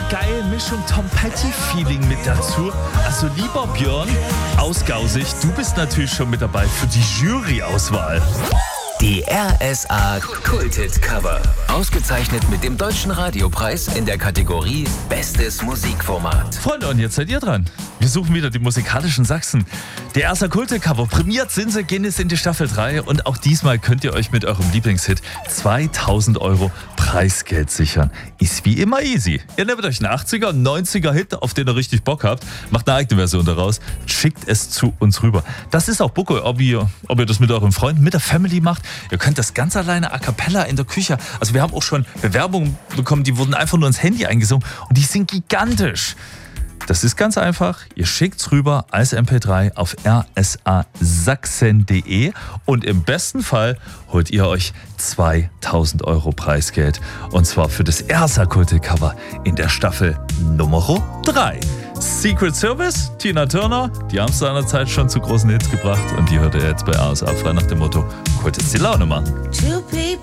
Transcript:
geile Mischung Tom Petty-Feeling mit dazu. Also lieber Björn, aus Gausig, du bist natürlich schon mit dabei für die Jury-Auswahl. Die RSA Kulthit Cover. Ausgezeichnet mit dem Deutschen Radiopreis in der Kategorie Bestes Musikformat. Freunde, und jetzt seid ihr dran. Wir suchen wieder die musikalischen Sachsen. Die RSA Kulthit Cover. Prämiert sind sie, gehen jetzt in die Staffel 3. Und auch diesmal könnt ihr euch mit eurem Lieblingshit 2000 € Preisgeld sichern. Ist wie immer easy. Ihr nehmt euch einen 80er, 90er Hit, auf den ihr richtig Bock habt, macht eine eigene Version daraus, schickt es zu uns rüber. Das ist auch Bucke, ob ihr das mit euren Freunden, mit der Family macht. Ihr könnt das ganz alleine a cappella in der Küche. Also wir haben auch schon Bewerbungen bekommen, die wurden einfach nur ins Handy eingesungen und die sind gigantisch. Das ist ganz einfach. Ihr schickt's rüber als MP3 auf rsasachsen.de und im besten Fall holt ihr euch 2000 € Preisgeld. Und zwar für das RSA Kulthit Cover in der Staffel Nummer 3. Secret Service, Tina Turner, die haben es seinerzeit schon zu großen Hits gebracht und die hört ihr jetzt bei RSA frei nach dem Motto, kurz jetzt die Laune machen.